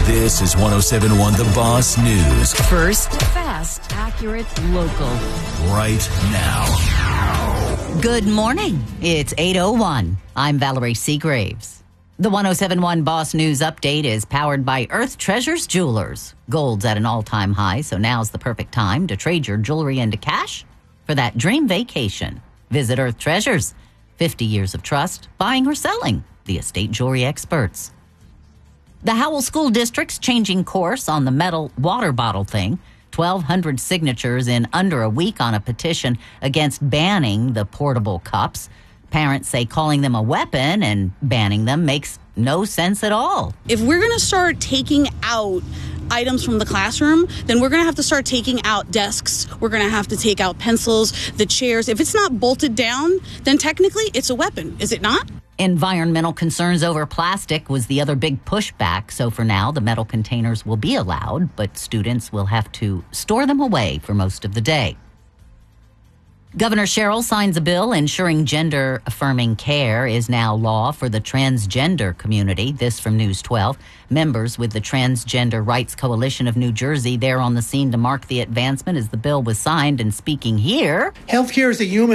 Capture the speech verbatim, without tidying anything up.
This is one oh seven point one The Boss News. First, fast, accurate, local. Right now. Good morning. It's eight oh one. I'm Valerie Seagraves. The one oh seven point one Boss News update is powered by Earth Treasures Jewelers. Gold's at an all-time high, so now's the perfect time to trade your jewelry into cash for that dream vacation. Visit Earth Treasures. fifty years of trust, buying or selling. The estate jewelry experts. The Howell School District's changing course on the metal water bottle thing. twelve hundred signatures in under a week on a petition against banning the portable cups. Parents say calling them a weapon and banning them makes no sense at all. If we're going to start taking out items from the classroom, then we're going to have to start taking out desks. We're going to have to take out pencils, the chairs. If it's not bolted down, then technically it's a weapon, is it not? Environmental concerns over plastic was the other big pushback. So for now, the metal containers will be allowed, but students will have to store them away for most of the day. Governor Sherrill signs a bill ensuring gender-affirming care is now law for the transgender community. This from News twelve. Members with the Transgender Rights Coalition of New Jersey there on the scene to mark the advancement as the bill was signed and speaking here. Healthcare is a human